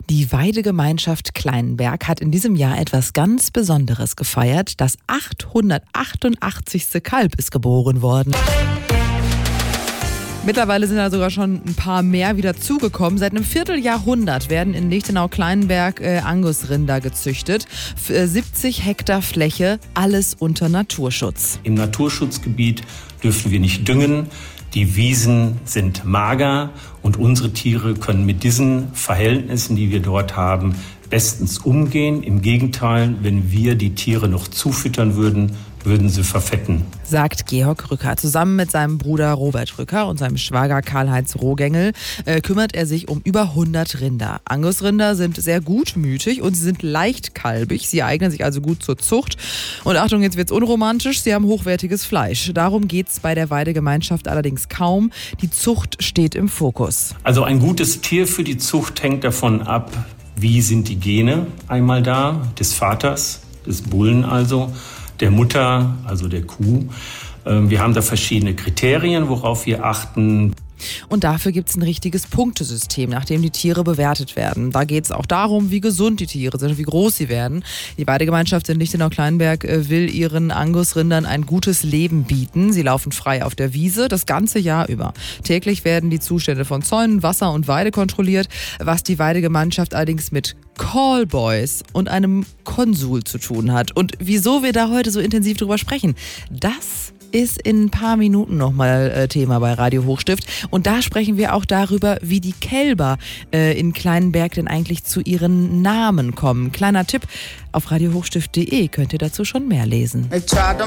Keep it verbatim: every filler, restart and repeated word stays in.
Die Weidegemeinschaft Kleinenberg hat in diesem Jahr etwas ganz Besonderes gefeiert. Das achthundertachtundachtzigste Kalb ist geboren worden. Mittlerweile sind da sogar schon ein paar mehr wieder zugekommen. Seit einem Vierteljahrhundert werden in Lichtenau-Kleinenberg äh, Angusrinder gezüchtet. Für äh, siebzig Hektar Fläche, alles unter Naturschutz. Im Naturschutzgebiet dürfen wir nicht düngen. Die Wiesen sind mager und unsere Tiere können mit diesen Verhältnissen, die wir dort haben, bestens umgehen. Im Gegenteil, wenn wir die Tiere noch zufüttern würden, würden sie verfetten. Sagt Georg Rücker. Zusammen mit seinem Bruder Robert Rücker und seinem Schwager Karl-Heinz Rohgängel äh, kümmert er sich um über hundert Rinder. Angusrinder sind sehr gutmütig und sie sind leicht kalbig. Sie eignen sich also gut zur Zucht. Und Achtung, jetzt wird's unromantisch, sie haben hochwertiges Fleisch. Darum geht's bei der Weidegemeinschaft allerdings kaum. Die Zucht steht im Fokus. Also ein gutes Tier für die Zucht hängt davon ab, wie sind die Gene einmal da, des Vaters, des Bullen also, der Mutter, also der Kuh. Wir haben da verschiedene Kriterien, worauf wir achten. Und dafür gibt es ein richtiges Punktesystem, nach dem die Tiere bewertet werden. Da geht es auch darum, wie gesund die Tiere sind und wie groß sie werden. Die Weidegemeinschaft in Lichtenau-Kleinenberg will ihren Angusrindern ein gutes Leben bieten. Sie laufen frei auf der Wiese das ganze Jahr über. Täglich werden die Zustände von Zäunen, Wasser und Weide kontrolliert, was die Weidegemeinschaft allerdings mit Callboys und einem Konsul zu tun hat. Und wieso wir da heute so intensiv drüber sprechen, das ist in ein paar Minuten nochmal äh, Thema bei Radio Hochstift. Und da sprechen wir auch darüber, wie die Kälber äh, in Kleinenberg denn eigentlich zu ihren Namen kommen. Kleiner Tipp, auf radio hochstift punkt de könnt ihr dazu schon mehr lesen.